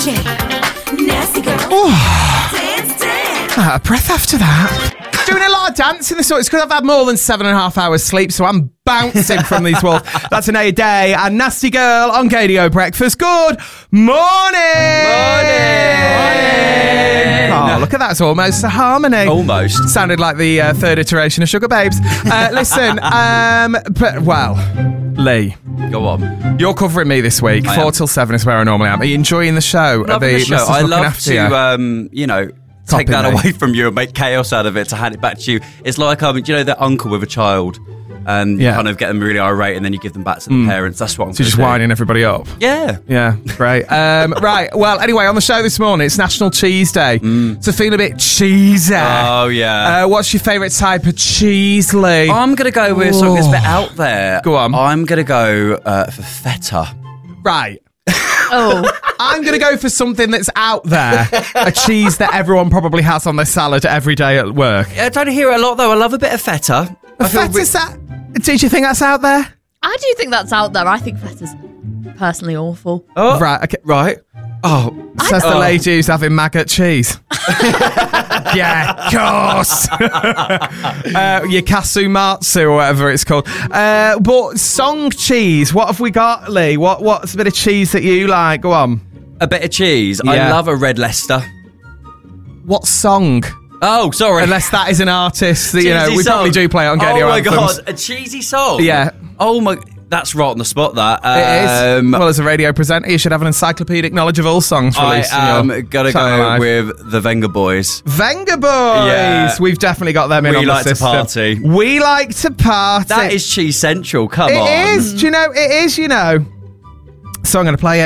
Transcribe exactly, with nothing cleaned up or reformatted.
J. Nasty girl. Oh, Dance, dance. out of breath after that. Doing a lot of dancing this morning. It's because I've had more than seven and a half hours sleep, so I'm bouncing from these walls. That's an A day. And Nasty Girl on K D O Breakfast. Good morning. Morning. Oh, look at that. It's almost a harmony. Almost. Sounded like the uh, third iteration of Sugar Babes. Uh, listen, um, but, well, Lee. Go on. You're covering me this week. I Four am. till seven is where I normally am. Are you enjoying the show? Are Loving the show. listeners I looking love after to, you? um, you know, Copy take that me. away from you and make chaos out of it to hand it back to you. It's like, um, do you know, that uncle with a child and Yeah. you kind of get them really irate and then you give them back to the parents. That's what I'm So you're just gonna do. winding everybody up. Yeah. Yeah, great. Um, right, well, anyway, on the show this morning, it's National Cheese Day. So feel a bit cheesy. Oh, yeah. Uh, what's your favourite type of cheese, Lee? I'm going to go with something that's a bit out there. Go on. I'm going to go uh, for feta. Right. Oh, I'm going to go for something that's out there. A cheese that everyone probably has on their salad every day at work. I don't hear it a lot, though. I love a bit of feta. I feel Feta's that... Did you think that's out there? I do think that's out there. I think feta's personally awful. Oh, Right, okay. right. Oh, Says the Oh. lady who's having maggot cheese. Yeah, of course. uh, your kasumatsu or whatever it's called. Uh, but song cheese, what have we got, Lee? What What's a bit of cheese that you like? Go on. a bit of cheese. Yeah. I love a red Leicester. What song? Oh, sorry. Unless that is an artist that, you know, Cheesy we probably song. do play it on Oh Radio my Anthems. god, a cheesy song. Yeah. Oh my, that's right on the spot. That It is. Um, Well, as a radio presenter, you should have an encyclopedic knowledge of all songs I released. in am your gonna Saturday go Live. with the Venga Boys. Venga Boys. Yeah. We've definitely got them in We on like the to system. party. We like to party. That is Cheese Central. Come It on. is. Do you know? It is. You know. So I'm going to play it.